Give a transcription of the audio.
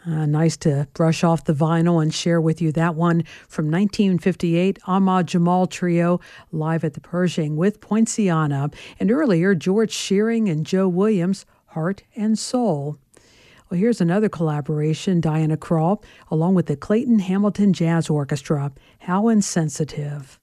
Nice to brush off the vinyl and share with you that one from 1958, Ahmad Jamal Trio, live at the Pershing with Poinciana. And earlier, George Shearing and Joe Williams, Heart and Soul. Well, here's another collaboration, Diana Krall, along with the Clayton Hamilton Jazz Orchestra, How Insensitive.